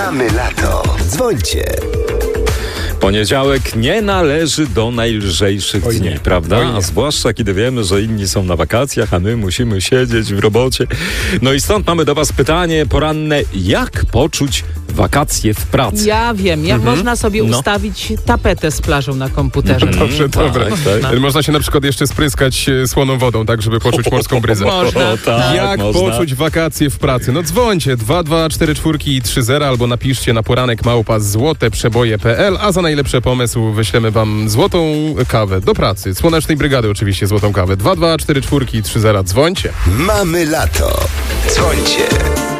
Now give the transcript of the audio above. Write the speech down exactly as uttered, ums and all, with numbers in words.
Mamy lato. Dzwońcie. Poniedziałek nie należy do najlżejszych Oj dni, nie. prawda? Oj nie. A zwłaszcza kiedy wiemy, że inni są na wakacjach, a my musimy siedzieć w robocie. No i stąd mamy do was pytanie poranne. Jak poczuć wakacje w pracy? Ja wiem, jak można sobie No. ustawić tapetę z plażą na komputerze. Dobrze, tak, dobre. tak. Można się na przykład jeszcze spryskać e, słoną wodą, tak, żeby poczuć morską bryzę. Można. O, tak, Jak można. poczuć wakacje w pracy? No dzwońcie dwa dwa cztery cztery trzy zero albo napiszcie na poranek małpa złote przeboje kropka p l, a za najlepszy pomysł wyślemy wam złotą kawę do pracy. Słonecznej Brygady oczywiście złotą kawę. dwa dwa cztery cztery trzy zero. Dzwońcie. Mamy lato. Dzwońcie.